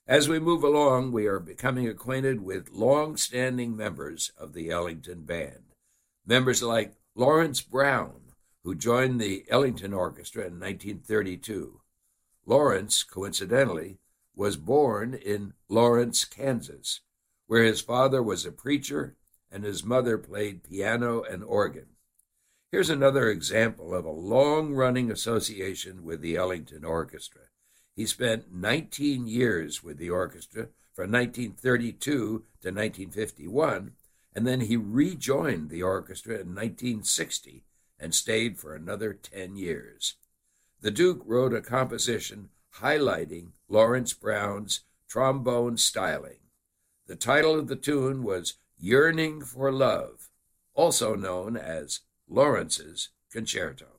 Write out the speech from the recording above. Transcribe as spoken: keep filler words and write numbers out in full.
As we move along, we are becoming acquainted with long-standing members of the Ellington Band. Members like Lawrence Brown, who joined the Ellington Orchestra in nineteen thirty-two. Lawrence, coincidentally, was born in Lawrence, Kansas, where his father was a preacher and his mother played piano and organ. Here's another example of a long-running association with the Ellington Orchestra. He spent nineteen years with the orchestra from nineteen thirty-two to nineteen fifty-one, and then he rejoined the orchestra in nineteen sixty and stayed for another ten years. The Duke wrote a composition highlighting Lawrence Brown's trombone styling. The title of the tune was Yearning for Love, also known as Lawrence's Concerto.